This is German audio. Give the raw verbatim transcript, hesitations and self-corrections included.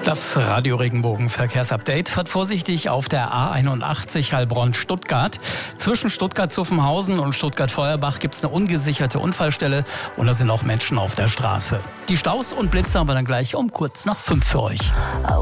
Das Radio Regenbogen Verkehrsupdate. Fahrt vorsichtig auf der A einundachtzig Heilbronn-Stuttgart. Zwischen Stuttgart-Zuffenhausen und Stuttgart-Feuerbach gibt es eine ungesicherte Unfallstelle und da sind auch Menschen auf der Straße. Die Staus und Blitze aber dann gleich um kurz nach fünf für euch.